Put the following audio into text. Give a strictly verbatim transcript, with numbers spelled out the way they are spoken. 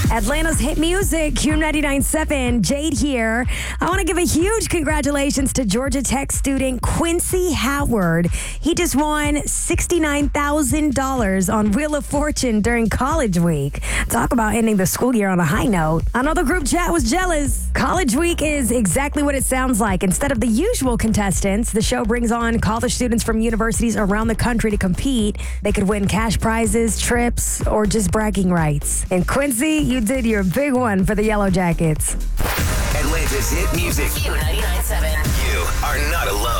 Atlanta's hit music, Q ninety-nine point seven, Jade here. I want to give a huge congratulations to Georgia Tech student Quincy Howard. He just won sixty-nine thousand dollars on Wheel of Fortune during college week. Talk about ending the school year on a high note. I know the group chat was jealous. College week is exactly what it sounds like. Instead of the usual contestants, the show brings on college students from universities around the country to compete. They could win cash prizes, trips, or just bragging rights. And Quincy, you did your big one for the Yellow Jackets. Atlanta's hit music. Q ninety-nine point seven. You are not alone.